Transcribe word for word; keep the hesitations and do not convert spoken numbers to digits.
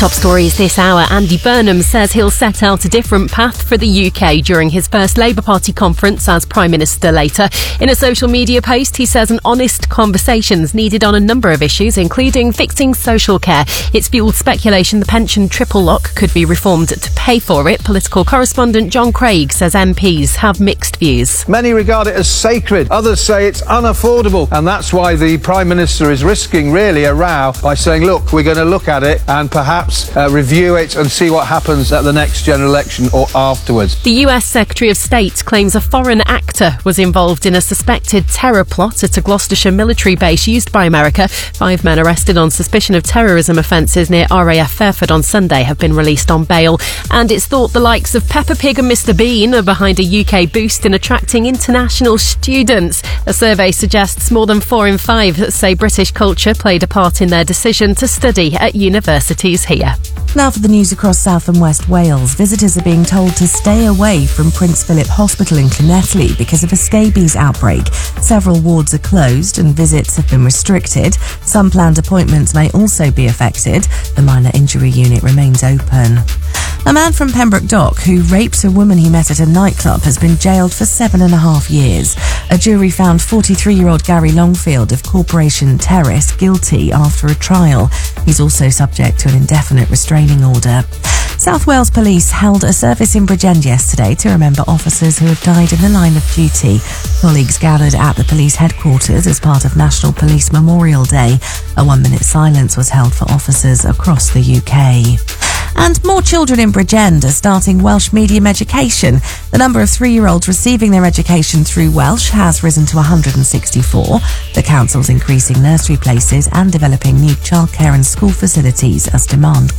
Top stories this hour. Andy Burnham says he'll set out a different path for the U K during his first Labour Party conference as Prime Minister later. In a social media post, he says an honest conversation's needed on a number of issues, including fixing social care. It's fuelled speculation the pension triple lock could be reformed to pay for it. Political correspondent John Craig says M Ps have mixed views. Many regard it as sacred. Others say it's unaffordable. And that's why the Prime Minister is risking really a row by saying, look, we're going to look at it and perhaps uh, review it and see what happens at the next general election or afterwards. The U S Secretary of State claims a foreign actor was involved in a suspected terror plot at a Gloucestershire military base used by America. Five men arrested on suspicion of terrorism offences near R A F Fairford on Sunday have been released on bail. And it's thought the likes of Peppa Pig and Mister Bean are behind a U K boost in attracting international students. A survey suggests more than four in five say British culture played a part in their decision to study at universities here. Now for the news across South and West Wales. Visitors are being told to stay away from Prince Philip Hospital in Llanelli because of a scabies outbreak. Several wards are closed and visits have been restricted. Some planned appointments may also be affected. The minor injury unit remains open. A man from Pembroke Dock who raped a woman he met at a nightclub has been jailed for seven and a half years. A jury found forty-three-year-old Gary Longfield of Corporation Terrace guilty after a trial. He's also subject to an indefinite restraining order. South Wales Police held a service in Bridgend yesterday to remember officers who have died in the line of duty. Colleagues gathered at the police headquarters as part of National Police Memorial Day. A one-minute silence was held for officers across the U K. And more children in Bridgend are starting Welsh medium education. The number of three-year-olds receiving their education through Welsh has risen to one hundred sixty-four. The council's increasing nursery places and developing new childcare and school facilities as demand